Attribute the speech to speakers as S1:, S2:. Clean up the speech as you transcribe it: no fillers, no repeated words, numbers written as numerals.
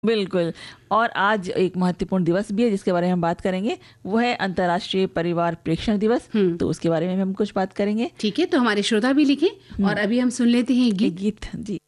S1: बिल्कुल। और आज एक महत्वपूर्ण दिवस भी है जिसके बारे में हम बात करेंगे, वो है अंतर्राष्ट्रीय परिवार प्रेक्षण दिवस।
S2: हम्म।
S1: तो उसके बारे में हम कुछ बात करेंगे।
S2: ठीक है, तो हमारे श्रोता भी लिखें और अभी हम सुन लेते हैं
S1: एक
S2: गीत।
S1: गीत जी।